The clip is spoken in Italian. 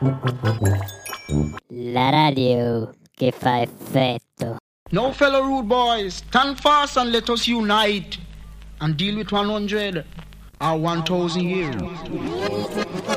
La radio che fa effetto. Now, fellow rude boys, stand fast and let us unite and deal with 100 or 1,000 years.